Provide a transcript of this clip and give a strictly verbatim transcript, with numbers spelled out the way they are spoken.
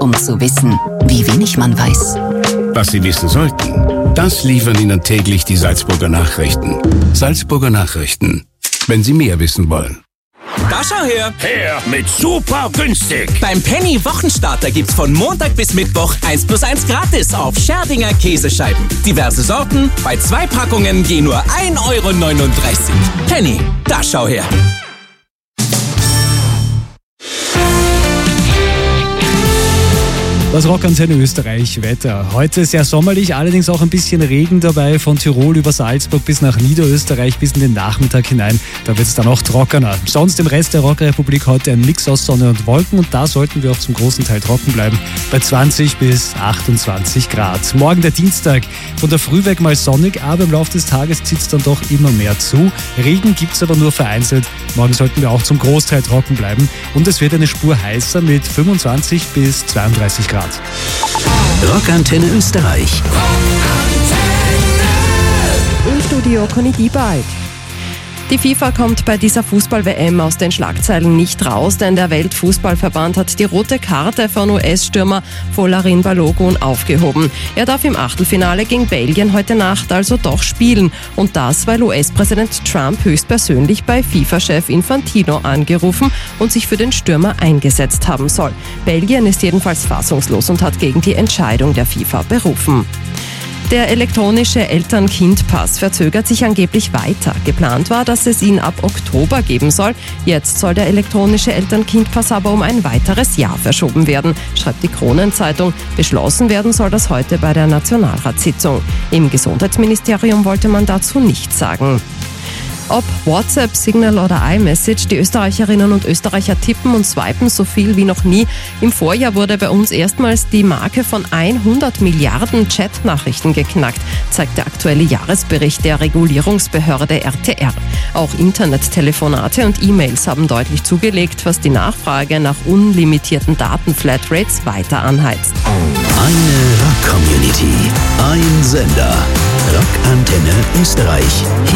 Um zu wissen, wie wenig man weiß. Was Sie wissen sollten, das liefern Ihnen täglich die Salzburger Nachrichten. Salzburger Nachrichten, wenn Sie mehr wissen wollen. Da schau her! Her mit super günstig! Beim Penny Wochenstarter gibt's von Montag bis Mittwoch eins plus eins gratis auf Scherdinger Käsescheiben. Diverse Sorten, bei zwei Packungen je nur ein Euro neununddreißig. Penny, da schau her! Das Rockantenne Österreich Wetter. Heute sehr sommerlich, allerdings auch ein bisschen Regen dabei, von Tirol über Salzburg bis nach Niederösterreich bis in den Nachmittag hinein. Da wird es dann auch trockener. Sonst im Rest der Rockrepublik heute ein Mix aus Sonne und Wolken und da sollten wir auch zum großen Teil trocken bleiben, bei zwanzig bis achtundzwanzig Grad. Morgen der Dienstag, von der Früh weg mal sonnig, aber im Laufe des Tages zieht es dann doch immer mehr zu. Regen gibt es aber nur vereinzelt. Morgen sollten wir auch zum Großteil trocken bleiben und es wird eine Spur heißer mit fünfundzwanzig bis zweiunddreißig Grad. Rockantenne Österreich. Im Studio Conny Diebald. Die FIFA kommt bei dieser Fußball-W M aus den Schlagzeilen nicht raus, denn der Weltfußballverband hat die rote Karte von U S-Stürmer Folarin Balogun aufgehoben. Er darf im Achtelfinale gegen Belgien heute Nacht also doch spielen. Und das, weil U S-Präsident Trump höchstpersönlich bei FIFA-Chef Infantino angerufen und sich für den Stürmer eingesetzt haben soll. Belgien ist jedenfalls fassungslos und hat gegen die Entscheidung der FIFA berufen. Der elektronische Eltern-Kind-Pass verzögert sich angeblich weiter. Geplant war, dass es ihn ab Oktober geben soll. Jetzt soll der elektronische Eltern-Kind-Pass aber um ein weiteres Jahr verschoben werden, schreibt die Kronenzeitung. Beschlossen werden soll das heute bei der Nationalratssitzung. Im Gesundheitsministerium wollte man dazu nichts sagen. Ob WhatsApp, Signal oder iMessage, die Österreicherinnen und Österreicher tippen und swipen so viel wie noch nie. Im Vorjahr wurde bei uns erstmals die Marke von hundert Milliarden Chat-Nachrichten geknackt, zeigt der aktuelle Jahresbericht der Regulierungsbehörde R T R. Auch Internettelefonate und E-Mails haben deutlich zugelegt, was die Nachfrage nach unlimitierten Datenflatrates weiter anheizt. Eine Rock-Community, ein Sender. Rockantenne Österreich.